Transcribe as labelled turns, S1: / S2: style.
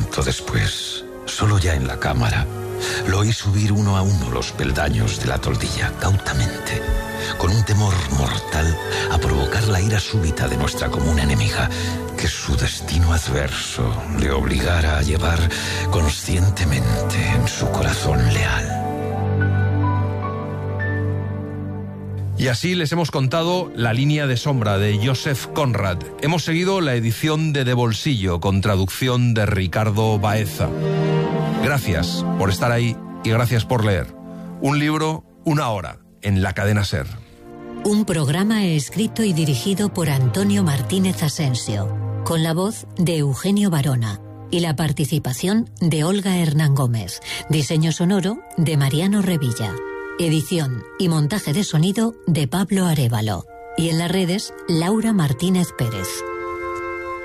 S1: momento después, solo ya en la cámara, lo oí subir uno a uno los peldaños de la toldilla, cautamente, con un temor mortal a provocar la ira súbita de nuestra común enemiga, que su destino adverso le obligara a llevar conscientemente en su corazón leal.
S2: Y así les hemos contado La línea de sombra de Joseph Conrad. Hemos seguido la edición de Bolsillo con traducción de Ricardo Baeza. Gracias por estar ahí y gracias por leer. Un libro, una hora, en la cadena SER.
S3: Un programa escrito y dirigido por Antonio Martínez Asensio, con la voz de Eugenio Barona y la participación de Olga Hernán Gómez. Diseño sonoro de Mariano Revilla. Edición y montaje de sonido de Pablo Arévalo. Y en las redes, Laura Martínez Pérez.